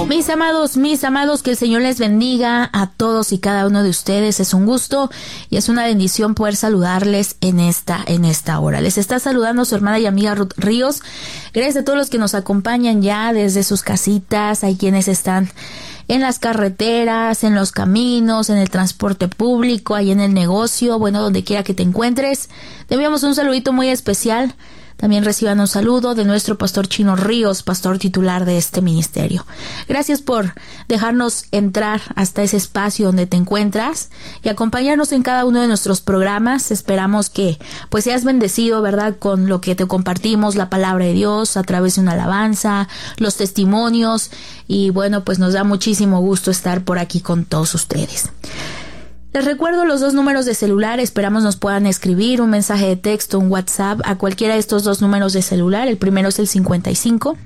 Mis amados, que el Señor les bendiga a todos y cada uno de ustedes. Es un gusto y es una bendición poder saludarles en esta hora. Les está saludando su hermana y amiga Ruth Ríos. Gracias a todos los que nos acompañan ya desde sus casitas. Hay quienes están en las carreteras, en los caminos, en el transporte público, ahí en el negocio, bueno, donde quiera que te encuentres. Te enviamos un saludito muy especial. También reciban un saludo de nuestro pastor Chino Ríos, pastor titular de este ministerio. Gracias por dejarnos entrar hasta ese espacio donde te encuentras y acompañarnos en cada uno de nuestros programas. Esperamos que pues seas bendecido, ¿verdad?, con lo que te compartimos, la palabra de Dios a través de una alabanza, los testimonios, y bueno, pues nos da muchísimo gusto estar por aquí con todos ustedes. Les recuerdo los 2 números de celular. Esperamos nos puedan escribir un mensaje de texto, un WhatsApp a cualquiera de estos 2 números de celular. El primero es el 55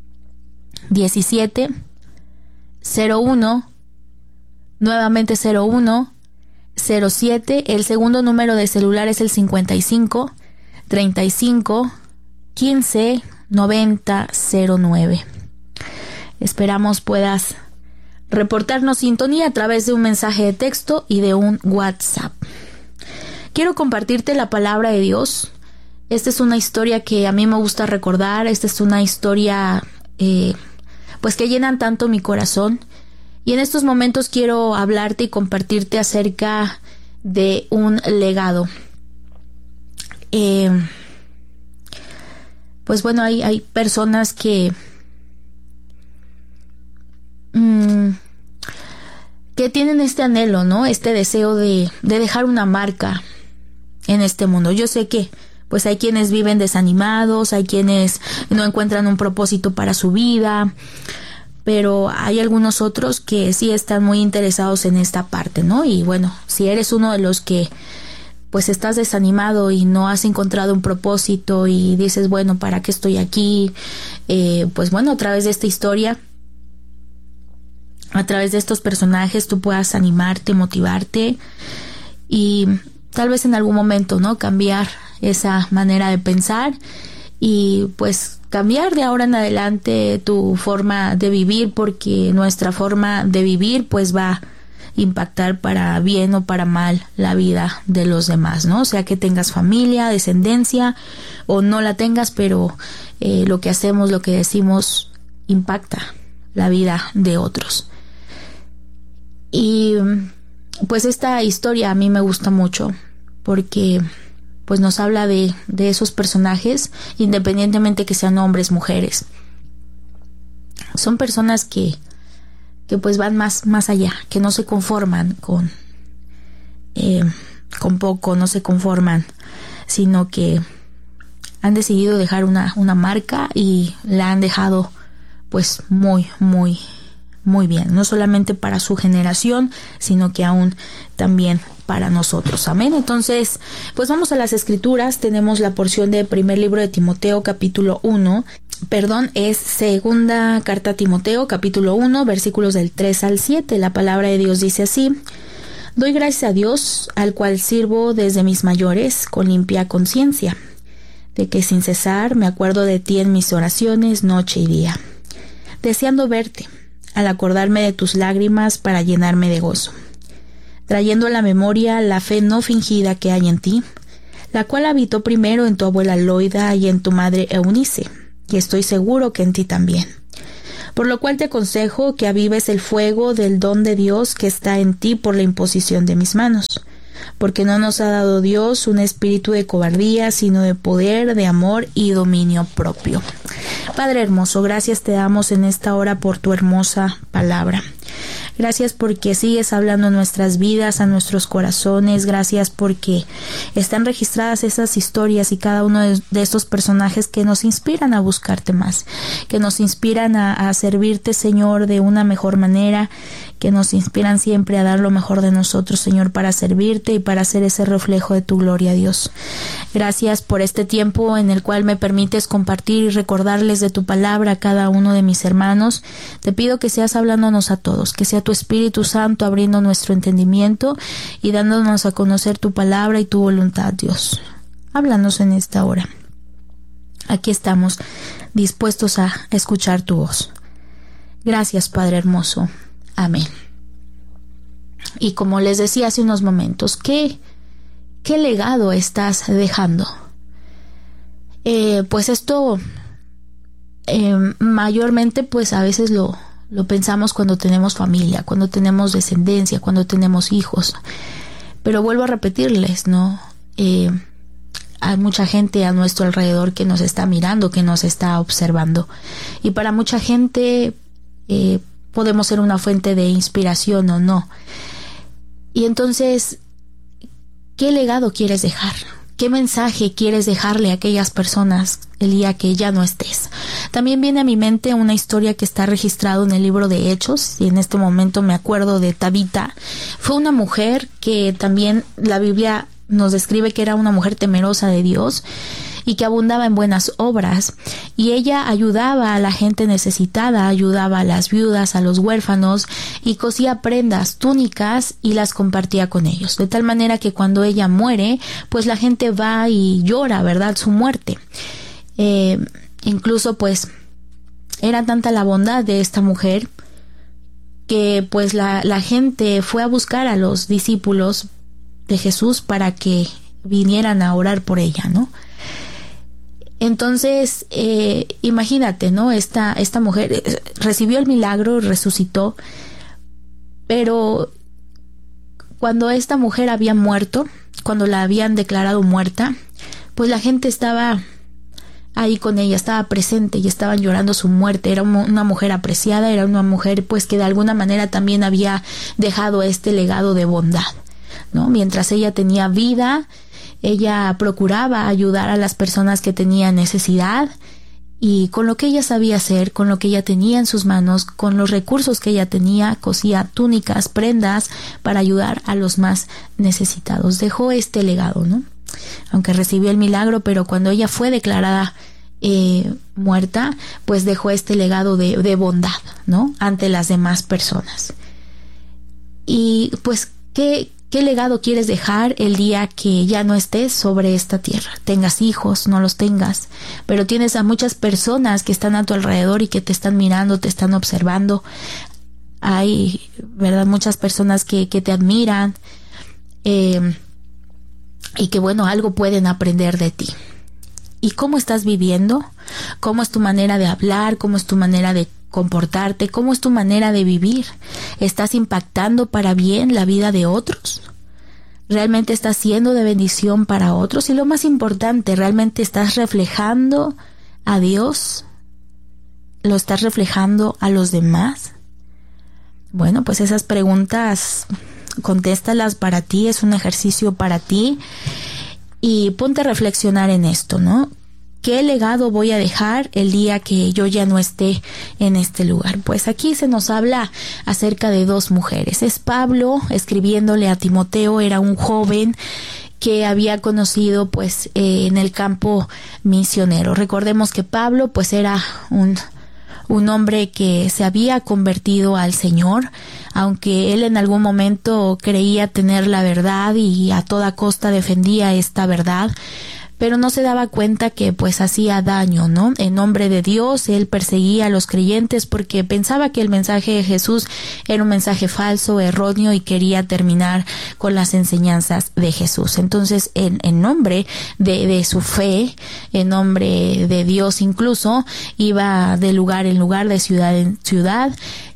17 01, nuevamente 01 07. El segundo número de celular es el 55 35 15 90 09. Esperamos puedas reportarnos sintonía a través de un mensaje de texto y de un WhatsApp. Quiero compartirte la palabra de Dios. Esta es una historia que a mí me gusta recordar. Esta es una historia pues que llenan tanto mi corazón. Y en estos momentos quiero hablarte y compartirte acerca de un legado. Pues bueno, hay personas que tienen este anhelo, ¿no? Este deseo de dejar una marca en este mundo. Yo sé que pues hay quienes viven desanimados, hay quienes no encuentran un propósito para su vida, pero hay algunos otros que sí están muy interesados en esta parte, ¿no? Y bueno, si eres uno de los que pues estás desanimado y no has encontrado un propósito y dices, bueno, ¿para qué estoy aquí? Pues bueno, a través de esta historia, a través de estos personajes, tú puedas animarte, motivarte y tal vez en algún momento, ¿no?, cambiar esa manera de pensar y pues cambiar de ahora en adelante tu forma de vivir, porque nuestra forma de vivir pues va a impactar para bien o para mal la vida de los demás, ¿no? O sea, que tengas familia, descendencia o no la tengas, pero lo que hacemos, lo que decimos impacta la vida de otros. Y pues esta historia a mí me gusta mucho porque pues nos habla de esos personajes, independientemente que sean hombres, mujeres. Son personas que pues van más allá, que no se conforman con poco, no se conforman, sino que han decidido dejar una marca y la han dejado pues muy bien, no solamente para su generación, sino que aún también para nosotros. Amén. Entonces, pues vamos a las escrituras. Tenemos la porción del primer libro de Timoteo, capítulo 1. Es segunda carta a Timoteo, capítulo 1, versículos del 3 al 7. La palabra de Dios dice así: Doy gracias a Dios, al cual sirvo desde mis mayores, con limpia conciencia, de que sin cesar me acuerdo de ti en mis oraciones noche y día, deseando verte, al acordarme de tus lágrimas para llenarme de gozo, trayendo a la memoria la fe no fingida que hay en ti, la cual habitó primero en tu abuela Loida y en tu madre Eunice, y estoy seguro que en ti también. Por lo cual te aconsejo que avives el fuego del don de Dios que está en ti por la imposición de mis manos, porque no nos ha dado Dios un espíritu de cobardía, sino de poder, de amor y dominio propio. Padre hermoso, gracias te damos en esta hora por tu hermosa palabra. Gracias porque sigues hablando en nuestras vidas, a nuestros corazones. Gracias porque están registradas esas historias y cada uno de estos personajes que nos inspiran a buscarte más, que nos inspiran a servirte, Señor, de una mejor manera, que nos inspiran siempre a dar lo mejor de nosotros, Señor, para servirte y para hacer ese reflejo de tu gloria, Dios. Gracias por este tiempo en el cual me permites compartir y recordarles de tu palabra a cada uno de mis hermanos. Te pido que seas hablándonos a todos, que sea tu Espíritu Santo abriendo nuestro entendimiento y dándonos a conocer tu palabra y tu voluntad, Dios. Háblanos en esta hora. Aquí estamos dispuestos a escuchar tu voz. Gracias, Padre hermoso. Amén. Y como les decía hace unos momentos, ¿qué legado estás dejando? Pues esto mayormente pues a veces lo pensamos cuando tenemos familia, cuando tenemos descendencia, cuando tenemos hijos. Pero vuelvo a repetirles, ¿no? Hay mucha gente a nuestro alrededor que nos está mirando, que nos está observando. Y para mucha gente podemos ser una fuente de inspiración o no. Y entonces, ¿qué legado quieres dejar? ¿Qué mensaje quieres dejarle a aquellas personas el día que ya no estés? También viene a mi mente una historia que está registrada en el libro de Hechos, y en este momento me acuerdo de Tabita. Fue una mujer que también la Biblia nos describe que era una mujer temerosa de Dios y que abundaba en buenas obras, y ella ayudaba a la gente necesitada, ayudaba a las viudas, a los huérfanos, y cosía prendas, túnicas, y las compartía con ellos, de tal manera que cuando ella muere, pues la gente va y llora, ¿verdad?, su muerte. Incluso pues era tanta la bondad de esta mujer que pues la gente fue a buscar a los discípulos de Jesús para que vinieran a orar por ella, ¿no? Entonces, imagínate, ¿no? Esta mujer recibió el milagro, resucitó, pero cuando esta mujer había muerto, cuando la habían declarado muerta, pues la gente estaba ahí con ella, estaba presente y estaban llorando su muerte. Era una mujer apreciada, era una mujer pues que de alguna manera también había dejado este legado de bondad, ¿no? Mientras ella tenía vida, ella procuraba ayudar a las personas que tenían necesidad, y con lo que ella sabía hacer, con lo que ella tenía en sus manos, con los recursos que ella tenía, cosía túnicas, prendas para ayudar a los más necesitados. Dejó este legado, ¿no? Aunque recibió el milagro, pero cuando ella fue declarada muerta, pues dejó este legado de bondad, ¿no?, ante las demás personas. Y pues, ¿qué legado quieres dejar el día que ya no estés sobre esta tierra? Tengas hijos, no los tengas, pero tienes a muchas personas que están a tu alrededor y que te están mirando, te están observando. Hay, ¿verdad?, muchas personas que te admiran y que, bueno, algo pueden aprender de ti. ¿Y cómo estás viviendo? ¿Cómo es tu manera de hablar? ¿Cómo es tu manera de comportarte? ¿Cómo es tu manera de vivir? ¿Estás impactando para bien la vida de otros? ¿Realmente estás siendo de bendición para otros? Y lo más importante, ¿realmente estás reflejando a Dios? ¿Lo estás reflejando a los demás? Bueno, pues esas preguntas, contéstalas para ti, es un ejercicio para ti, y ponte a reflexionar en esto, ¿no? ¿Qué legado voy a dejar el día que yo ya no esté en este lugar? Pues aquí se nos habla acerca de dos mujeres. Es Pablo escribiéndole a Timoteo, era un joven que había conocido pues en el campo misionero. Recordemos que Pablo pues era un hombre que se había convertido al Señor, aunque él en algún momento creía tener la verdad y a toda costa defendía esta verdad, pero no se daba cuenta que pues hacía daño, ¿no? En nombre de Dios, él perseguía a los creyentes porque pensaba que el mensaje de Jesús era un mensaje falso, erróneo, y quería terminar con las enseñanzas de Jesús. Entonces, en nombre de su fe, en nombre de Dios incluso, iba de lugar en lugar, de ciudad en ciudad,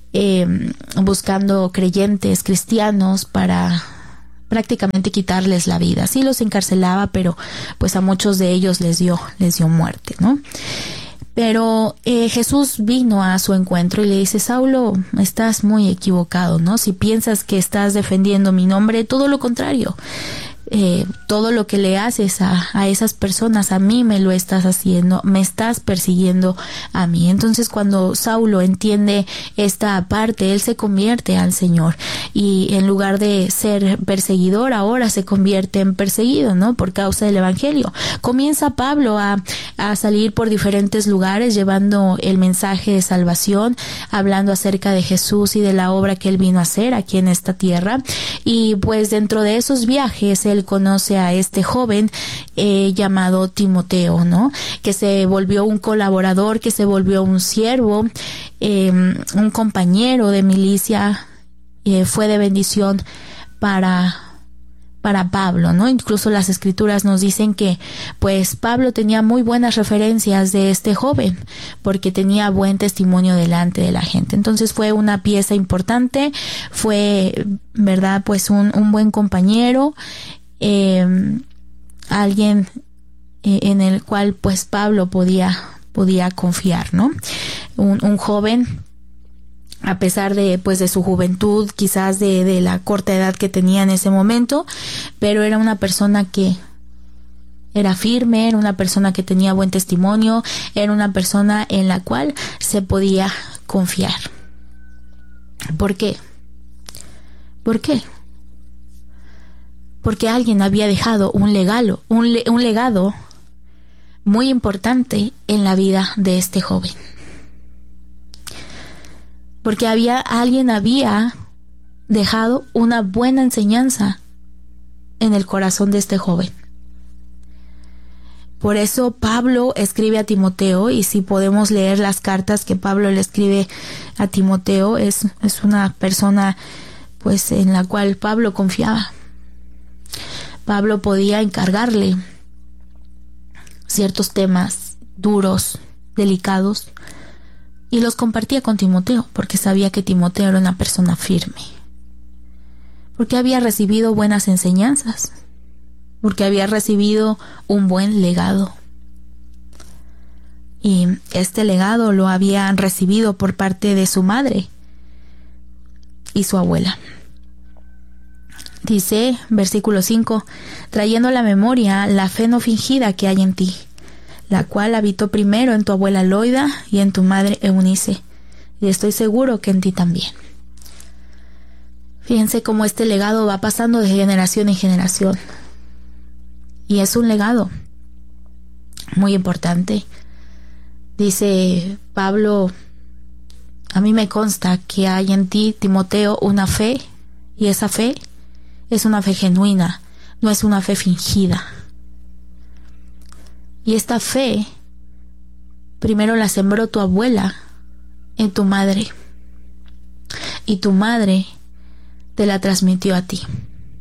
buscando creyentes cristianos para prácticamente quitarles la vida. Sí los encarcelaba, pero pues a muchos de ellos les dio muerte, ¿no? Pero Jesús vino a su encuentro y le dice: Saulo, estás muy equivocado, ¿no? Si piensas que estás defendiendo mi nombre, todo lo contrario. Todo lo que le haces a esas personas, a mí me lo estás haciendo, me estás persiguiendo a mí. Entonces, cuando Saulo entiende esta parte, él se convierte al Señor, y en lugar de ser perseguidor, ahora se convierte en perseguido, ¿no? Por causa del Evangelio. Comienza Pablo a salir por diferentes lugares llevando el mensaje de salvación, hablando acerca de Jesús y de la obra que él vino a hacer aquí en esta tierra. Y pues dentro de esos viajes él él conoce a este joven llamado Timoteo, ¿no? Que se volvió un colaborador, que se volvió un siervo, un compañero de milicia, fue de bendición para Pablo, ¿no? Incluso las escrituras nos dicen que pues Pablo tenía muy buenas referencias de este joven porque tenía buen testimonio delante de la gente. Entonces fue una pieza importante, fue, ¿verdad? Pues un buen compañero, alguien en el cual pues Pablo podía confiar, ¿no? Un joven, a pesar de pues de su juventud, quizás de la corta edad que tenía en ese momento, pero era una persona que era firme, era una persona que tenía buen testimonio, era una persona en la cual se podía confiar. ¿Por qué? ¿Por qué? Porque alguien había dejado un legado muy importante en la vida de este joven. Porque alguien había dejado una buena enseñanza en el corazón de este joven. Por eso Pablo escribe a Timoteo, y si podemos leer las cartas que Pablo le escribe a Timoteo, es una persona pues en la cual Pablo confiaba. Pablo podía encargarle ciertos temas duros, delicados, y los compartía con Timoteo, porque sabía que Timoteo era una persona firme. Porque había recibido buenas enseñanzas. Porque había recibido un buen legado. Y este legado lo habían recibido por parte de su madre y su abuela. Dice, versículo 5, trayendo a la memoria la fe no fingida que hay en ti, la cual habitó primero en tu abuela Loida y en tu madre Eunice, y estoy seguro que en ti también. Fíjense cómo este legado va pasando de generación en generación. Y es un legado muy importante. Dice Pablo, a mí me consta que hay en ti, Timoteo, una fe, y esa fe es una fe genuina, no es una fe fingida. Y esta fe, primero la sembró tu abuela en tu madre. Y tu madre te la transmitió a ti.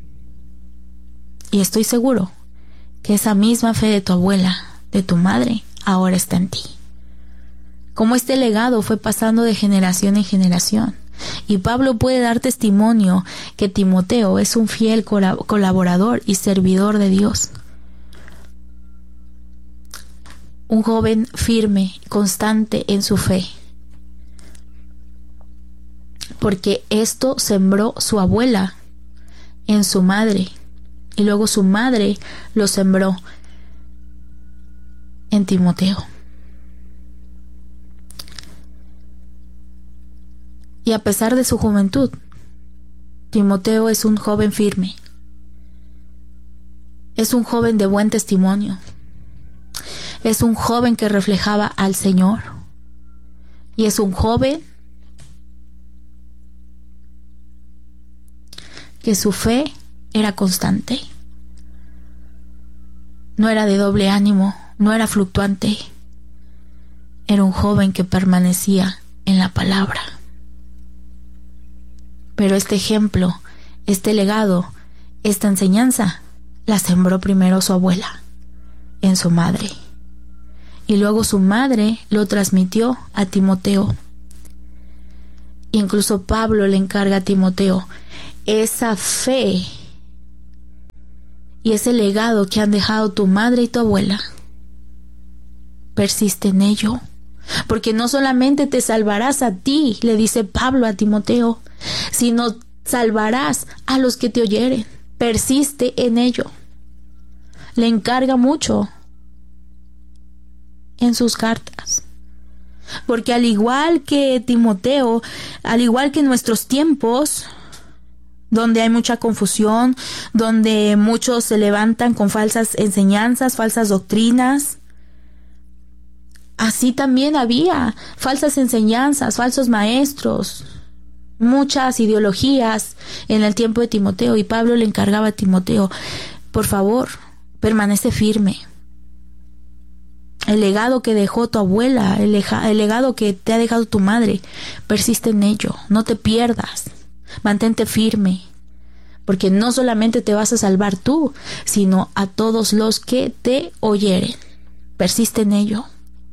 Y estoy seguro que esa misma fe de tu abuela, de tu madre, ahora está en ti. Como este legado fue pasando de generación en generación. Y Pablo puede dar testimonio que Timoteo es un fiel colaborador y servidor de Dios. Un joven firme, constante en su fe. Porque esto sembró su abuela en su madre. Y luego su madre lo sembró en Timoteo. Y a pesar de su juventud, Timoteo es un joven firme. Es un joven de buen testimonio. Es un joven que reflejaba al Señor. Y es un joven que su fe era constante. No era de doble ánimo, no era fluctuante. Era un joven que permanecía en la palabra. Pero este ejemplo, este legado, esta enseñanza, la sembró primero su abuela en su madre. Y luego su madre lo transmitió a Timoteo. Incluso Pablo le encarga a Timoteo esa fe y ese legado que han dejado tu madre y tu abuela. Persiste en ello, porque no solamente te salvarás a ti, le dice Pablo a Timoteo, sino salvarás a los que te oyeren. Persiste en ello. Le encarga mucho en sus cartas. Porque al igual que Timoteo, al igual que en nuestros tiempos, donde hay mucha confusión, donde muchos se levantan con falsas enseñanzas, falsas doctrinas, así también había falsas enseñanzas, falsos maestros, muchas ideologías en el tiempo de Timoteo. Y Pablo le encargaba a Timoteo, por favor, permanece firme. El legado que dejó tu abuela, el legado que te ha dejado tu madre, persiste en ello, no te pierdas, mantente firme, porque no solamente te vas a salvar tú, sino a todos los que te oyeren. Persiste en ello.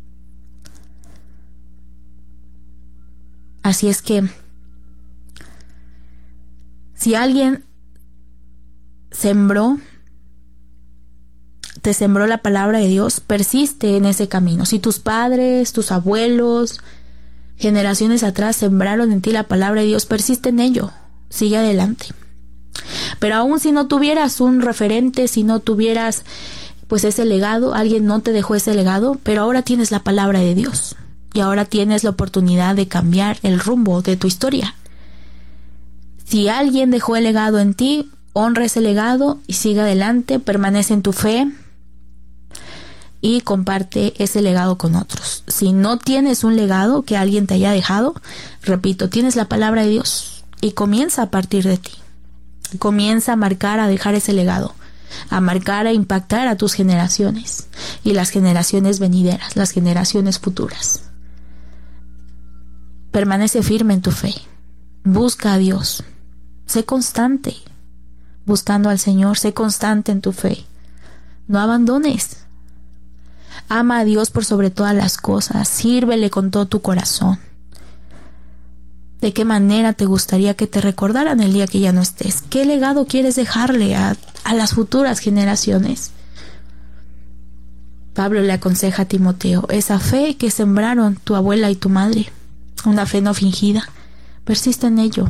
Así es que, si alguien te sembró la palabra de Dios, persiste en ese camino. Si tus padres, tus abuelos, generaciones atrás sembraron en ti la palabra de Dios, persiste en ello, sigue adelante. Pero aún si no tuvieras un referente, si no tuvieras pues ese legado, alguien no te dejó ese legado, pero ahora tienes la palabra de Dios y ahora tienes la oportunidad de cambiar el rumbo de tu historia. Si alguien dejó el legado en ti, honra ese legado y sigue adelante, permanece en tu fe y comparte ese legado con otros. Si no tienes un legado que alguien te haya dejado, repito, tienes la palabra de Dios y comienza a partir de ti. Comienza a marcar, a dejar ese legado, a marcar, a impactar a tus generaciones y las generaciones venideras, las generaciones futuras. Permanece firme en tu fe. Busca a Dios. Sé constante buscando al Señor. Sé constante en tu fe. No abandones. Ama a Dios por sobre todas las cosas. Sírvele con todo tu corazón. ¿De qué manera te gustaría que te recordaran el día que ya no estés? ¿Qué legado quieres dejarle a las futuras generaciones? Pablo le aconseja a Timoteo, esa fe que sembraron tu abuela y tu madre, una fe no fingida, persiste en ello.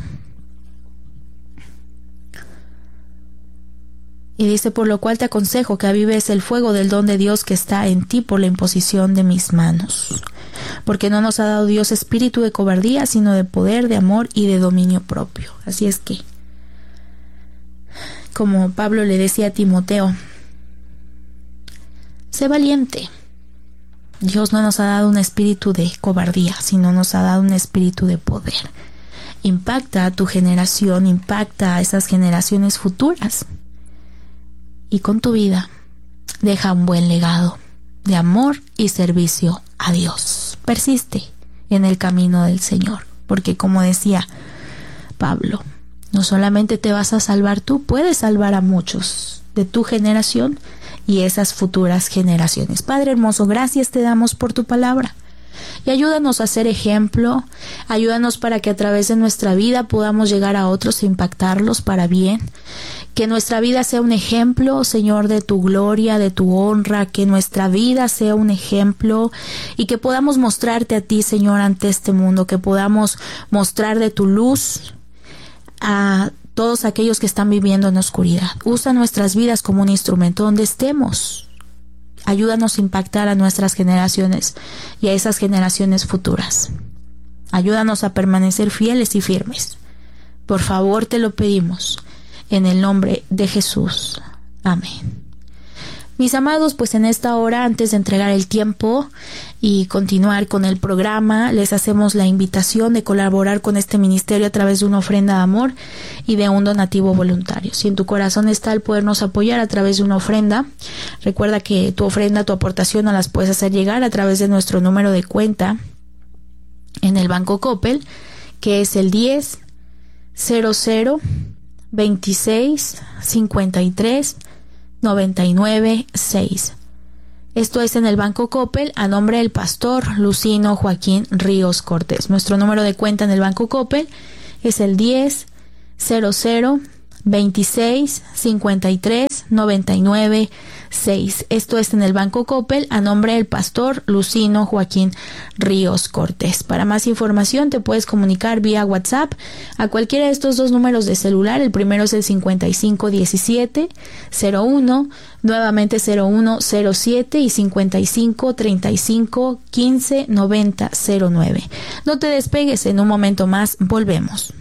Y dice, por lo cual te aconsejo que avives el fuego del don de Dios que está en ti por la imposición de mis manos. Porque no nos ha dado Dios espíritu de cobardía, sino de poder, de amor y de dominio propio. Así es que, como Pablo le decía a Timoteo, sé valiente. Dios no nos ha dado un espíritu de cobardía, sino nos ha dado un espíritu de poder. Impacta a tu generación, impacta a esas generaciones futuras. Y con tu vida, deja un buen legado de amor y servicio a Dios. Persiste en el camino del Señor, porque como decía Pablo, no solamente te vas a salvar tú, puedes salvar a muchos de tu generación y esas futuras generaciones. Padre hermoso, gracias te damos por tu palabra. Y ayúdanos a ser ejemplo, ayúdanos para que a través de nuestra vida podamos llegar a otros e impactarlos para bien. Que nuestra vida sea un ejemplo, Señor, de tu gloria, de tu honra, que nuestra vida sea un ejemplo y que podamos mostrarte a ti, Señor, ante este mundo, que podamos mostrar de tu luz a todos aquellos que están viviendo en la oscuridad. Usa nuestras vidas como un instrumento donde estemos. Ayúdanos a impactar a nuestras generaciones y a esas generaciones futuras. Ayúdanos a permanecer fieles y firmes. Por favor, te lo pedimos. En el nombre de Jesús. Amén. Mis amados, pues en esta hora, antes de entregar el tiempo y continuar con el programa, les hacemos la invitación de colaborar con este ministerio a través de una ofrenda de amor y de un donativo voluntario. Si en tu corazón está el podernos apoyar a través de una ofrenda, recuerda que tu ofrenda, tu aportación nos las puedes hacer llegar a través de nuestro número de cuenta en el Banco Coppel, que es el 10 00 26 53 99 6. Esto es en el Banco Coppel a nombre del pastor Lucino Joaquín Ríos Cortés. Nuestro número de cuenta en el Banco Coppel es el 10 00 26 53 99 6. Esto es en el Banco Coppel a nombre del pastor Lucino Joaquín Ríos Cortés. Para más información te puedes comunicar vía WhatsApp a cualquiera de estos dos números de celular. El primero es el 5517 01, nuevamente 0107 y 55 35 15 90 09. No te despegues, en un momento más volvemos.